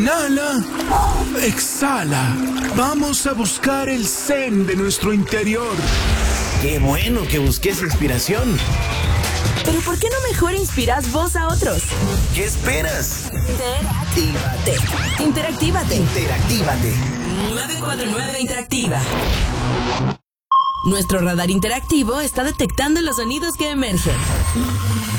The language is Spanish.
Inhala. Exhala. Vamos a buscar el zen de nuestro interior. ¡Qué bueno que busques inspiración! Pero ¿por qué no mejor inspiras vos a otros? ¿Qué esperas? Interactívate. 949 Interactiva. Nuestro radar interactivo está detectando los sonidos que emergen.